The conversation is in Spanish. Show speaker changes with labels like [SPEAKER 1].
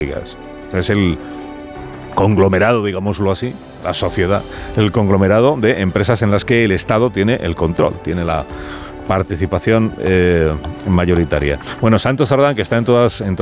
[SPEAKER 1] Es el conglomerado, digámoslo así, la sociedad, el conglomerado de empresas en las que el Estado tiene el control, tiene la participación mayoritaria. Bueno, Santos Sardán, que está en todas